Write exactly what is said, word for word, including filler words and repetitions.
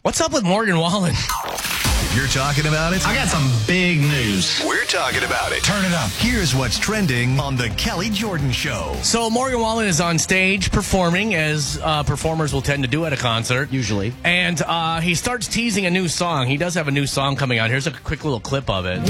What's up with Morgan Wallen? You're talking about it? I got some big news. We're talking about it. Turn it up. Here's what's trending on The Kelly Jordan Show. So Morgan Wallen is on stage performing, as uh, performers will tend to do at a concert. Usually. And uh, he starts teasing a new song. He does have a new song coming out. Here's a quick little clip of it.